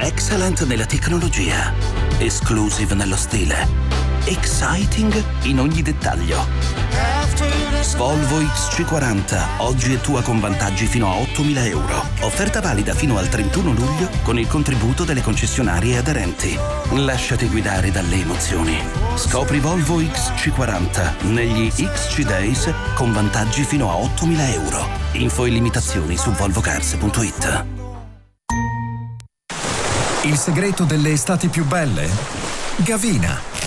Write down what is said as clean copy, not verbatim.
Excellent nella tecnologia, exclusive nello stile, exciting in ogni dettaglio. Volvo XC40, oggi è tua con vantaggi fino a 8.000 euro. Offerta valida fino al 31 luglio con il contributo delle concessionarie aderenti. Lasciati guidare dalle emozioni. Scopri Volvo XC40 negli XC Days con vantaggi fino a 8.000 euro. Info e limitazioni su volvocars.it. Il segreto delle estati più belle? Gavina.